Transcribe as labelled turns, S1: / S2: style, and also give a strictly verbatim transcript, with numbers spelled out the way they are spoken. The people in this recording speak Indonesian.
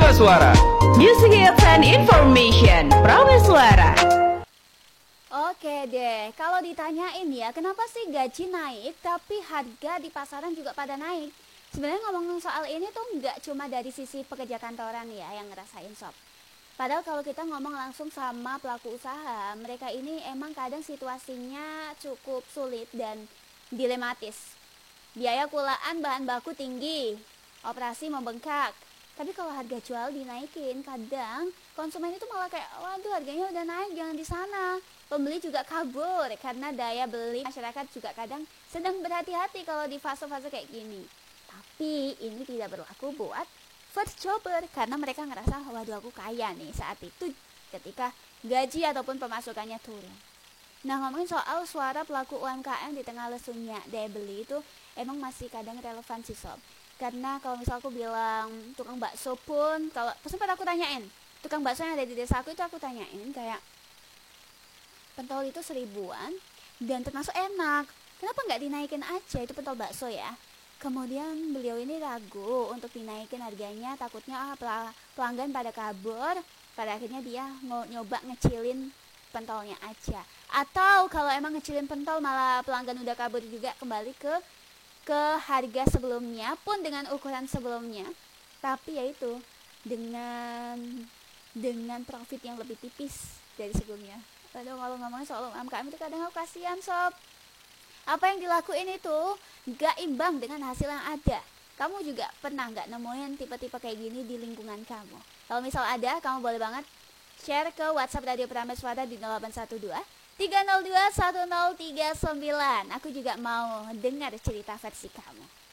S1: Prameswara.
S2: Music hits and information. Prameswara.
S3: Oke deh, kalau ditanyain ya, kenapa sih gaji naik tapi harga di pasaran juga pada naik? Sebenarnya ngomongin soal ini tuh nggak cuma dari sisi pekerja kantoran ya yang ngerasain sob. Padahal kalau kita ngomong langsung sama pelaku usaha, mereka ini emang kadang situasinya cukup sulit dan dilematis. Biaya kulaan bahan baku tinggi, operasi membengkak. Tapi kalau harga jual dinaikin, kadang konsumen itu malah kayak, waduh harganya udah naik, jangan di sana. Pembeli juga kabur karena daya beli masyarakat juga kadang sedang berhati-hati kalau di fase-fase kayak gini. Tapi ini tidak berlaku buat first jobber karena mereka ngerasa, waduh aku kaya nih saat itu ketika gaji ataupun pemasukannya turun. Nah, ngomongin soal suara pelaku U M K M di tengah lesunya daya beli itu emang masih kadang relevan sih sob. Karena kalau misal aku bilang tukang bakso pun, kalau sempat aku tanyain tukang bakso yang ada di desa aku itu aku tanyain kayak, pentol itu seribuan dan termasuk enak, kenapa nggak dinaikin aja itu pentol bakso ya? Kemudian beliau ini ragu untuk dinaikin harganya, takutnya ah, pelanggan pada kabur. Pada akhirnya dia mau nyoba ngecilin pentolnya aja. Atau kalau emang ngecilin pentol malah pelanggan udah kabur juga, kembali ke ke harga sebelumnya pun dengan ukuran sebelumnya. Tapi yaitu dengan dengan profit yang lebih tipis dari sebelumnya. Aduh, kalau ngomongin soal U M K M itu kadang aku kasihan sob. Apa yang dilakuin itu gak imbang dengan hasil yang ada. Kamu juga pernah gak nemuin tipe-tipe kayak gini di lingkungan kamu? Kalau misal ada, kamu boleh banget share ke WhatsApp Radio Prameswara di nol delapan satu dua tiga nol dua satu nol tiga sembilan. Aku juga mau dengar cerita versi kamu.